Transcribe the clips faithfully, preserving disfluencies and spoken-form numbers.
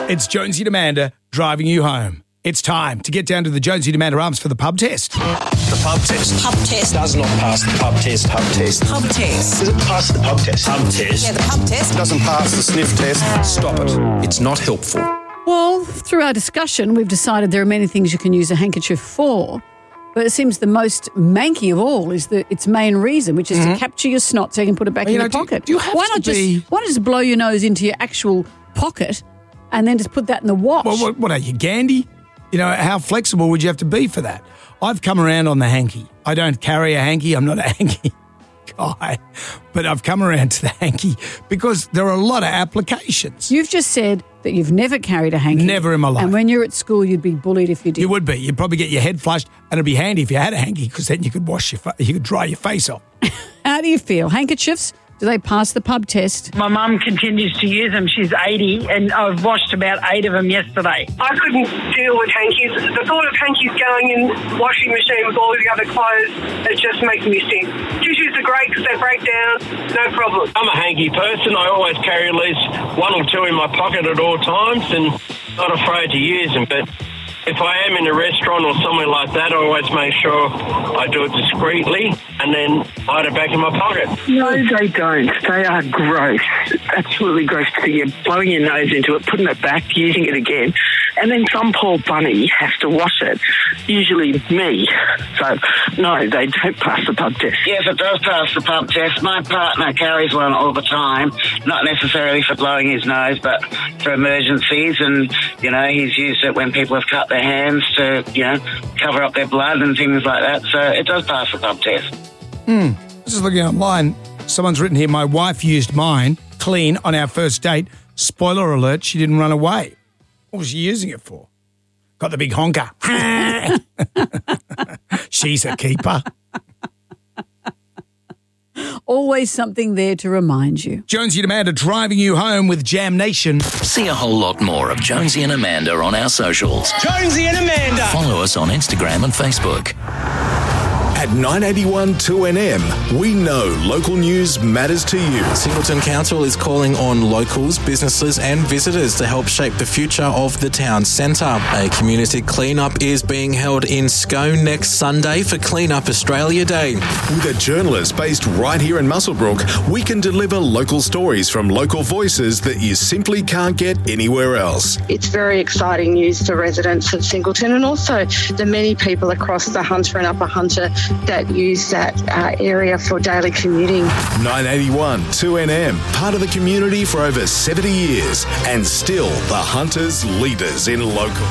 It's Jonesy and Amanda driving you home. It's time to get down to the Jonesy and Amanda Arms for the pub test. The pub test. Pub test. Does not pass the pub test. Pub test. Pub test. Does it pass the pub test? Pub test. Yeah, the pub test. Doesn't pass the sniff test. Stop it. It's not helpful. Well, through our discussion, we've decided there are many things you can use a handkerchief for, but it seems the most manky of all is the its main reason, which is mm-hmm. to capture your snot so you can put it back you in know, your do, pocket. Do you have why to not be... just why not just blow your nose into your actual pocket and then just put that in the watch? Well, what, what are you, Gandhi? You know, how flexible would you have to be for that? I've come around on the hanky. I don't carry a hanky. I'm not a hanky guy. But I've come around to the hanky because there are a lot of applications. You've just said that you've never carried a hanky. Never in my life. And when you're at school, you'd be bullied if you did. You would be. You'd probably get your head flushed, and it'd be handy if you had a hanky because then you could wash your fa- you could dry your face off. How do you feel? Handkerchiefs? Do they pass the pub test? My mum continues to use them. She's eighty, and I've washed about eight of them yesterday. I couldn't deal with hankies. The thought of hankies going in the washing machine with all the other clothes, it just makes me sick. Tissues are great because they break down, no problem. I'm a hanky person. I always carry at least one or two in my pocket at all times and not afraid to use them, but if I am in a restaurant or somewhere like that, I always make sure I do it discreetly and then hide it back in my pocket. No, they don't. They are gross. Absolutely gross. You're blowing your nose into it, putting it back, using it again, and then some poor bunny has to wash it, usually me. So, no, they don't pass the pub test. Yes, it does pass the pub test. My partner carries one all the time, not necessarily for blowing his nose, but for emergencies, and, you know, he's used it when people have cut their hands to, you know, cover up their blood and things like that. So it does pass the pub test. Hmm. Just looking online, someone's written here, my wife used mine clean on our first date. Spoiler alert, she didn't run away. What was she using it for? Got the big honker. She's a keeper. Always something there to remind you. Jonesy and Amanda driving you home with Jam Nation. See a whole lot more of Jonesy and Amanda on our socials. Jonesy and Amanda. Follow us on Instagram and Facebook. At nine eighty-one two N M, we know local news matters to you. Singleton Council is calling on locals, businesses and visitors to help shape the future of the town centre. A community clean-up is being held in Scone next Sunday for Clean Up Australia Day. With a journalist based right here in Muswellbrook, we can deliver local stories from local voices that you simply can't get anywhere else. It's very exciting news for residents of Singleton and also the many people across the Hunter and Upper Hunter that use that uh, area for daily commuting. nine eighty-one two N M, part of the community for over seventy years and still the Hunters' leaders in local.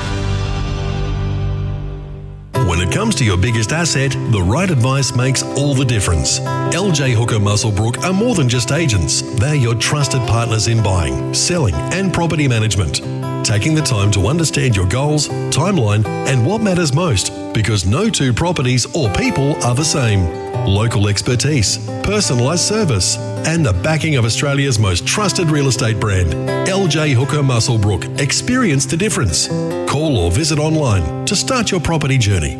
When it comes to your biggest asset, the right advice makes all the difference. L J Hooker Muswellbrook are more than just agents. They're your trusted partners in buying, selling and property management. Taking the time to understand your goals, timeline and what matters most, because no two properties or people are the same. Local expertise, personalised service and the backing of Australia's most trusted real estate brand, L J Hooker Muswellbrook. Experience the difference. Call or visit online to start your property journey.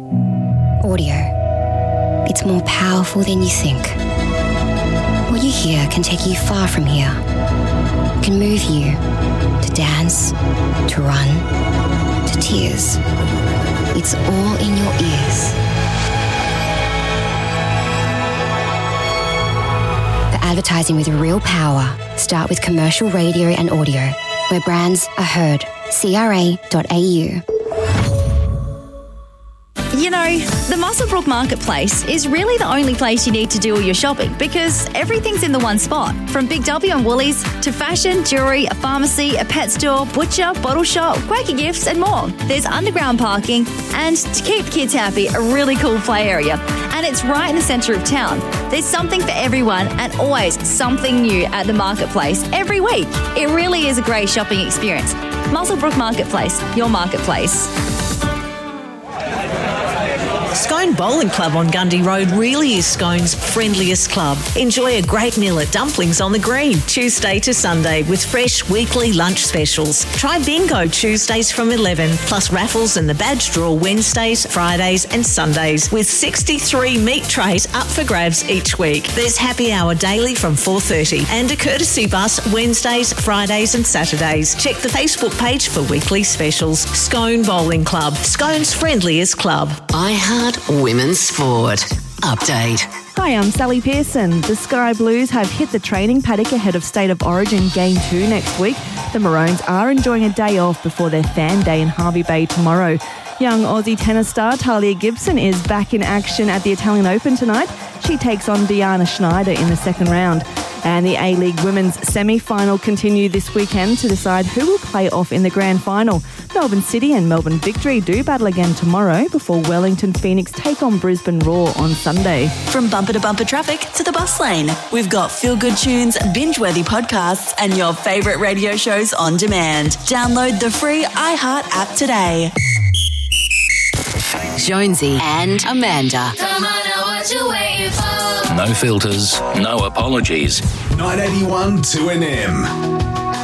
Audio. It's more powerful than you think. What you hear can take you far from here. It can move you to dance, to run, to tears. It's all in your ears. For advertising with real power, start with commercial radio and audio, where brands are heard. C R A dot A U. You know, the Muswellbrook Marketplace is really the only place you need to do all your shopping because everything's in the one spot. From Big W and Woolies to fashion, jewellery, a pharmacy, a pet store, butcher, bottle shop, Quaker Gifts and more. There's underground parking and, to keep kids happy, a really cool play area. And it's right in the centre of town. There's something for everyone and always something new at the Marketplace every week. It really is a great shopping experience. Muswellbrook Marketplace, your marketplace. Scone Bowling Club on Gundy Road really is Scone's friendliest club. Enjoy a great meal at Dumplings on the Green, Tuesday to Sunday, with fresh weekly lunch specials. Try bingo Tuesdays from eleven, plus raffles and the badge draw Wednesdays, Fridays and Sundays, with sixty-three meat trays up for grabs each week. There's happy hour daily from four thirty and a courtesy bus Wednesdays, Fridays and Saturdays. Check the Facebook page for weekly specials. Scone Bowling Club, Scone's friendliest club. iHeart Women's Sport. Update. Hi, I'm Sally Pearson. The Sky Blues have hit the training paddock ahead of State of Origin Game two next week. The Maroons are enjoying a day off before their fan day in Hervey Bay tomorrow. Young Aussie tennis star Talia Gibson is back in action at the Italian Open tonight. She takes on Diana Schneider in the second round. And the A-League Women's semi-final continue this weekend to decide who will play off in the grand final. Melbourne City and Melbourne Victory do battle again tomorrow before Wellington Phoenix take on Brisbane Roar on Sunday. From bumper to bumper traffic to the bus lane, we've got feel-good tunes, binge-worthy podcasts and your favourite radio shows on demand. Download the free iHeart app today. Jonesy and Amanda. Come on, now what you waiting for? No filters, no apologies. nine eighty-one two N M.